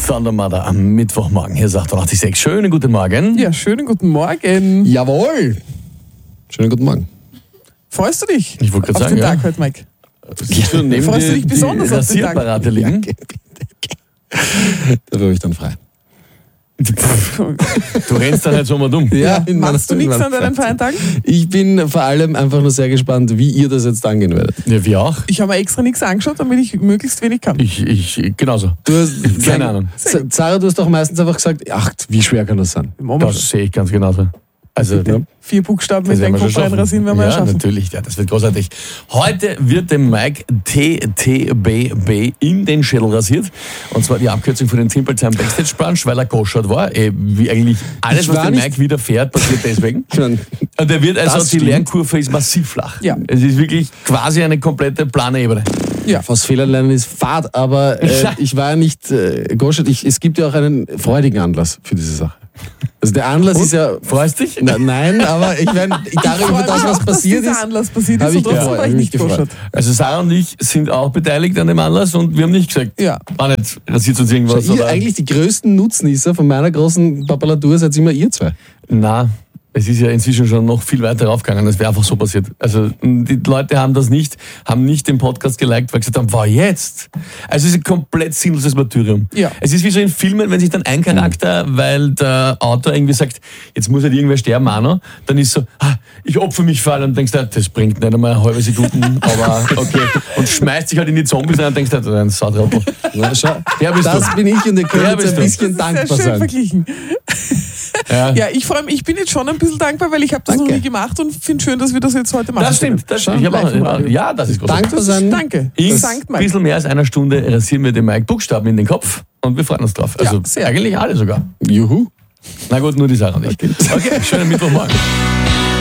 Thundermother am Mittwochmorgen. Hier ist 88.6. Schönen guten Morgen. Ja, schönen guten Morgen. Jawohl. Schönen guten Morgen. Freust du dich Ich wollte gerade auf sagen, den ja. Tag heute, Mike? Siehst du neben Freust du dich besonders die auf den Tag? Rasierapparate liegen? Da bin ich dann frei. Du rennst dann halt so mal dumm. Machst du nichts an deinen freien Tagen? Ich bin vor allem einfach nur sehr gespannt, wie ihr das jetzt angehen werdet. Ja, wir auch. Ich habe mir extra nichts angeschaut, damit ich möglichst wenig kann. Ich genauso. Du hast, Keine Ahnung. Sarah, du hast doch meistens einfach gesagt, ach, wie schwer kann das sein? Das sehe ich ganz genauso. Also, 4 Buchstaben das mit werden den wir Kopf schon schaffen. reinrasieren, werden wir ja Ja, schaffen. natürlich. Ja, das wird großartig. Heute wird dem Mike TTBB in den Schädel rasiert. Und zwar die Abkürzung für den Timpelsheim Backstage Brunch, weil er goschert war. Wie eigentlich alles, Ich was war dem nicht- Mike widerfährt, passiert deswegen. Ich meine, Und der wird also, Das die stimmt. Lernkurve ist massiv flach. Ja. Es ist wirklich quasi eine komplette plane Ebene. aus Fehlern lernen ist Fahrt, aber ich war ja nicht goschert. Es gibt ja auch einen freudigen Anlass für diese Sache. Also der Anlass ist ja... Freust dich? Nein, aber ich meine, darüber, das, was passiert dass ist, dieser Anlass passiert hab ist ich und trotzdem gefreut, war ich hab nicht mich gefreut. gekoschert. Also Sarah und ich sind auch beteiligt an dem Anlass und wir haben nicht gesagt, Ja. war nicht, rasiert uns irgendwas. ihr Oder? eigentlich die größten Nutznießer von meiner großen Papalatur seid immer ihr zwei. Na, es ist ja inzwischen schon noch viel weiter raufgegangen. Das wäre einfach so passiert. Also die Leute haben nicht den Podcast geliked, weil sie gesagt haben, wow, jetzt. Also es ist ein komplett sinnloses Martyrium. Ja. Es ist wie so in Filmen, wenn sich dann ein Charakter, weil der Autor irgendwie sagt, jetzt muss halt irgendwer sterben auch noch, dann ist so, ich opfer mich für alle und denkst, das bringt nicht einmal eine halbe Sekunde, aber okay. Und schmeißt sich halt in die Zombies rein und denkst, das ist ein Sautrauber. Ja, schau, Der bist das du. bin ich und ihr könnt Der jetzt bist ein du. bisschen Das ist dankbar sehr schön sein. verglichen. Ja. Ich freue mich, ich bin jetzt schon ein bisschen dankbar, weil ich habe das noch Danke. nie gemacht und finde schön, dass wir das jetzt heute machen. Das stimmt, das stimmt. Schau, Ich hab live im Radio. ja, das ist großartig. Dankbar sein. Danke. In Sankt ein Mike. bisschen mehr als einer Stunde rasieren wir dem Mike Buchstaben in den Kopf und wir freuen uns drauf. Also Ja, sehr. eigentlich alle sogar. Juhu. Na gut, nur die Sache nicht. Okay, schönen Mittwochmorgen.